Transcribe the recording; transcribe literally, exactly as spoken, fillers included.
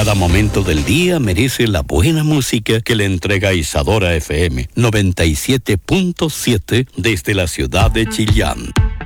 Cada momento del día merece la buena música que le entrega Isadora F M noventa y siete punto siete desde la ciudad de Chillán.